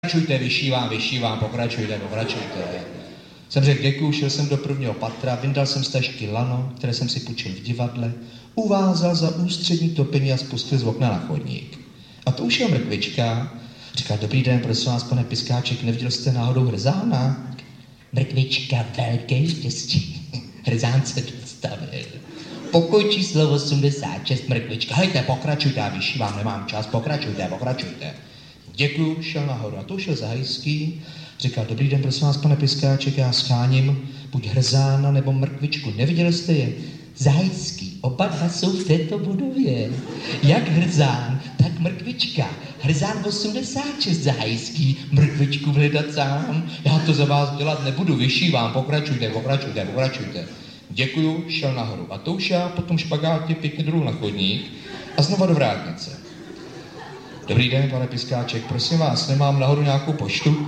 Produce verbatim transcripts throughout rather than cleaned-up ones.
Pokračujte, vyšívám, vyšívám, pokračujte, pokračujte. Jsem řekl děkuju, šel jsem do prvního patra, vyndal jsem z tašky lano, které jsem si půjčil v divadle, uvázal za ústřední topení a spustil z okna na chodník. A to už je mrkvička. Říkal, dobrý den, prosím vás, pane Piskáček, neviděl jste náhodou Hrzána? Mrkvička, velké štěstí. Hrzán se dostavil. Pokoj číslo osmdesát šest, mrkvička. Hejte, pokračujte, já vyšívám, nemám čas, pokračujte, pokračujte. Děkuju, šel nahoru. A to šel Zahajský. Říkal, dobrý den, prosím vás, pane Piskáček, já scháním buď Hrzána nebo mrkvičku. Neviděli jste je? Zahajský, oba dva jsou v této budově. Jak Hrzán, tak mrkvička. Hrzán osmdesát šest, Zahajský, mrkvičku hledat sám. Já to za vás dělat nebudu, vyšívám, pokračujte, pokračujte, pokračujte. Děkuju, šel nahoru. A to už já potom špagátě pěkně dolů na chodník a znova do vrátnice. Dobrý den, pane Piskáček, prosím vás, nemám nahoru nějakou poštu?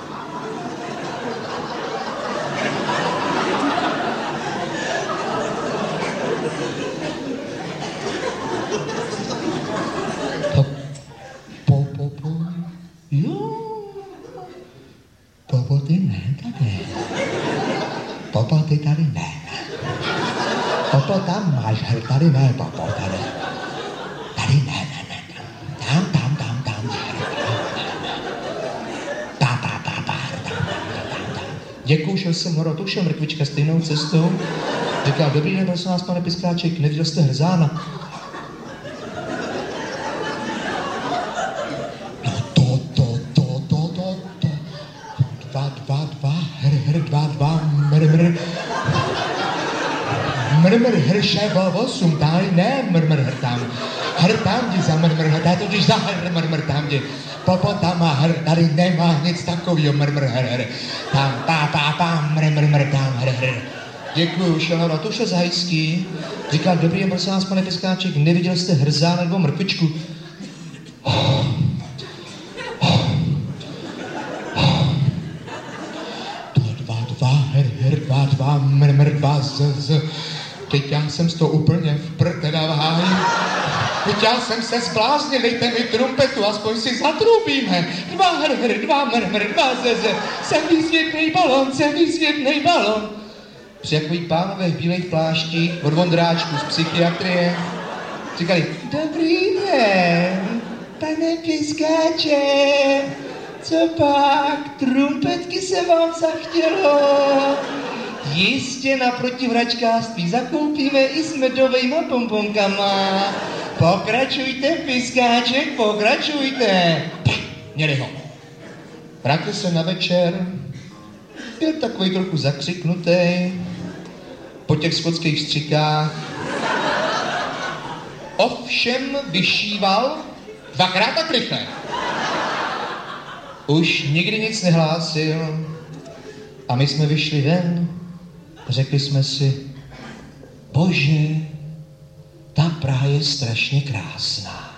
Po, po, po, po, jo, po, po, ty ne, tady. Po, po, ty tady ne. Po, po, tam máš, tady ne, po, po, tady. Tady ne, ne, ne, tam, tam. Děkuju, šel jsem horo, to šel mrkvička stejnou cestou. Říkal, dobrý den, prosím vás, pane Piskáček, neviděl jste Hrzána? No to, to, to, to, to, to. Dva, dva, dva, hr, hr, dva, dva, mr, mr. Mr, mr, hr, šébo, osm, tady ne, mr, mr, hr, tam. Hr, tam, jdi za mr, mr, hr, tady to když za hr, mr, mr, tam, jdi. Popo tam má hr, tady nemá nic takovýho, mr, mr, hr, hr. Tam, pá, pá, pá, mr, mr, mr, tam, hr, hr. Děkuju, šel nahoru. To šel Zahajský. Říkal, dobrý den, prosím vás, pane Piskáček, neviděl jste Hrzána nebo mrkvičku? Oh. Oh. Oh. Dva, dva, her, her, dva, dva, mr, mr, dva, z, z. Teď já jsem z toho úplně v prd, teda v háji. Teď já jsem se zbláznil, dejte mi trumpetu, aspoň si zatrubíme. Dva hr, hr, dva mr, mr, dva ze, ze. Jsem výsvětnej balon, jsem výsvětnej balon. Přijakoví pánové v bílých pláštích od Vondráčku z psychiatrie říkali, dobrý den, pane Piskáček, co pak, trumpetky se vám zachtělo? Jistě naproti hračkářství zakoupíme i s medovejma pomponkama. Pokračujte, Piskáček, pokračujte. Měli ho. Vrátil se na večer, byl takový trochu zakřiknutý po těch skotských střikách. Ovšem vyšíval dvakrát tak rychle. Už nikdy nic nehlásil a my jsme vyšli ven. Řekli jsme si, bože, ta Praha je strašně krásná.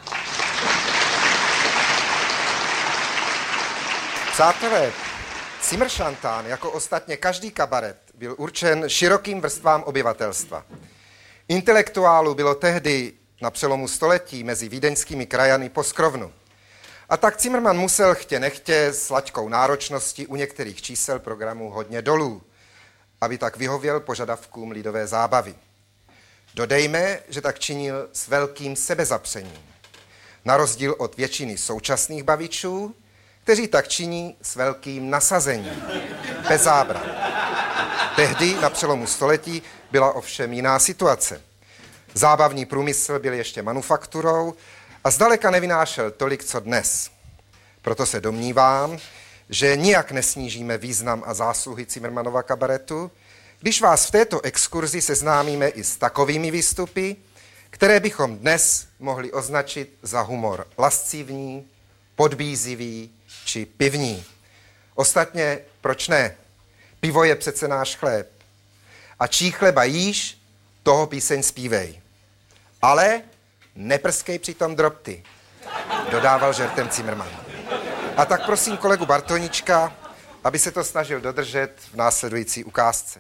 Přátelé, Zimmeršlantán, jako ostatně každý kabaret, byl určen širokým vrstvám obyvatelstva. Intelektuálů bylo tehdy na přelomu století mezi vídeňskými krajany poskrovnu. A tak Zimmermann musel chtě nechtě s laťkou náročnosti u některých čísel programu hodně dolů, aby tak vyhověl požadavkům lidové zábavy. Dodejme, že tak činil s velkým sebezapřením. Na rozdíl od většiny současných bavičů, kteří tak činí s velkým nasazením, bez zábran. Tehdy na přelomu století byla ovšem jiná situace. Zábavní průmysl byl ještě manufakturou a zdaleka nevynášel tolik, co dnes. Proto se domnívám, že nijak nesnížíme význam a zásluhy Zimmermannova kabaretu, když vás v této exkurzi seznámíme i s takovými výstupy, které bychom dnes mohli označit za humor lascivní, podbízivý či pivní. Ostatně, proč ne? Pivo je přece náš chléb. A čí chleba jíš, toho píseň zpívej. Ale neprskej přitom dropty, dodával žertem Zimmermann. A tak prosím kolegu Bartonička, aby se to snažil dodržet v následující ukázce.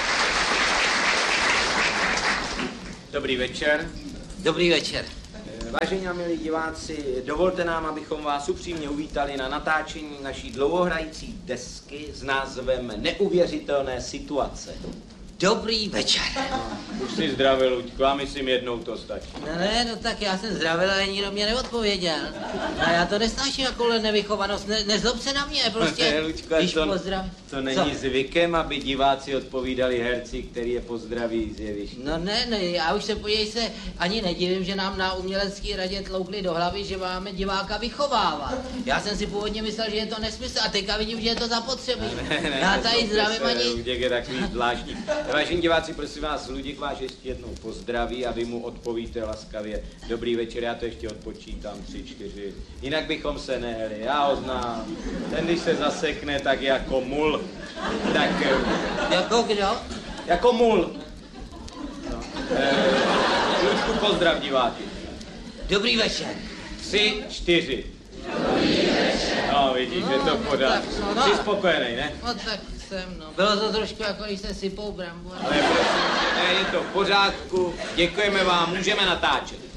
Dobrý večer. Dobrý večer. Vážení a milí diváci, dovolte nám, abychom vás upřímně uvítali na natáčení naší dlouhohrající desky s názvem Neuvěřitelné situace. Dobrý večer. No, už si zdravil, Luďku, a myslím jednou to stačí. No ne, no tak já jsem zdravil, ale nikdo mě neodpověděl. A já to nesnáším jakoule nevychovanost, ne, nezlob se na mě, prostě, ne, Luďku, když to, pozdrav... to není Co? zvykem, aby diváci odpovídali herci, který je pozdraví z jeviště. No ne, ne, já už se, podívej se, ani nedivím, že nám na umělecké radě tloukli do hlavy, že máme diváka vychovávat. Já jsem si původně myslel, že je to nesmysl a teďka vidím, že je to zapotřebí. Ne, ne, já tady zdravím ani... Luděk je takový zvláštní. Vážení diváci, prosím vás, Luděk vás ještě jednou pozdraví a vy mu odpovíte laskavě. Dobrý večer, já to ještě odpočítám, tři, čtyři. Jinak bychom se nehli, já ho znám. Ten, když se zasekne, tak jako mul. Tak... Jako kdo? Jako mul. No. E, Luďku, pozdrav diváky. Dobrý večer. Tři, čtyři. Dobrý večer. No, vidíš, že to podá. No, no. Jsi spokojený, ne? No tak jsem, no. Bylo to trošku jako když se sypou brambory. Ale prosím, ne, je to v pořádku. Děkujeme vám, můžeme natáčet.